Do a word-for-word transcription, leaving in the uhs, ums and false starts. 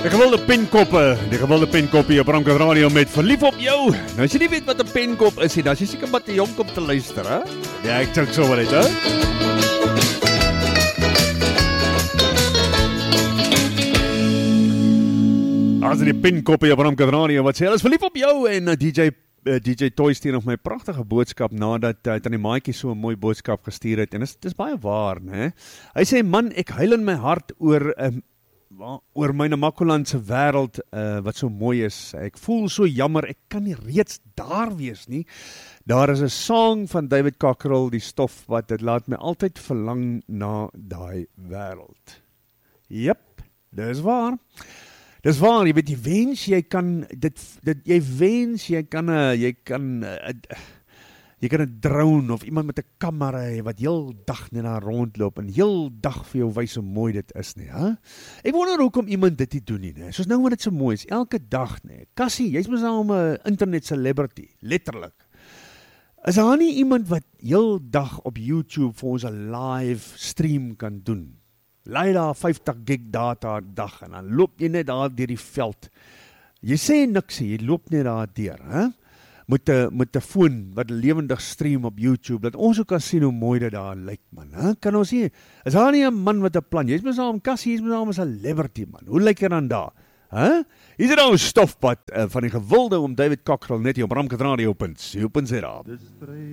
Die gewilde penkoppe, die gewilde penkoppe op Bramkat Radio met Verlief op jou. Nou as jy nie weet wat 'n penkop is nie, dan is jy seker maar te jonk om te luister, hè? Ja, ek dink so wel dit, hè? As die penkoppe op Bramkat Radio wat sê, hulle is verlief op jou en uh, D J uh, D J Toy stuur nog my pragtige boodskap nadat hy uh, aan die maatjie so 'n mooi boodskap gestuur het en dit is, is baie waar, né? Hy sê man, ek huil in my hart oor 'n uh, oor my Namakoland se wêreld uh, wat so mooi is. Ek voel so jammer, ek kan nie reeds daar wees nie. Daar is 'n song van David Cockerell, die stof wat dit laat my altyd verlang na daai wêreld. Jep, dis waar. Dis waar, jy weet, jy wens jy kan dit dit jy wens jy kan 'n jy kan uh, jy kan 'n drone of iemand met 'n kamera hê wat heel dag net daar rondloop en heel dag vir jou wys hoe mooi dit is nie, hè? Ek wonder hoekom iemand dit nie doen nie, né? Soos nou wat dit so mooi is, elke dag, né? Cassie, jy's mos nou 'n internet celebrity, letterlik. Is daar nie iemand wat heel dag op YouTube vir ons 'n live stream kan doen? Laai daar vyftig gig data 'n dag en dan loop jy net daar deur die veld. Jy sê niks, jy loop net daar deur, hè? Met 'n met 'n foon wat lewendig stream op YouTube, dat ons ook kan sien hoe mooi dit daar lyk, man. Hè? Kan ons sien? Is daar nie 'n man met 'n plan? Jy's mos aan Cassie, jy's mos aan 'n celebrity, man. Hoe lyk hy dan daar? Hè? Hier is nou 'n stofpad uh, van die gewilde om David Cockerell net hier op Bramkat Radio punt co punt za.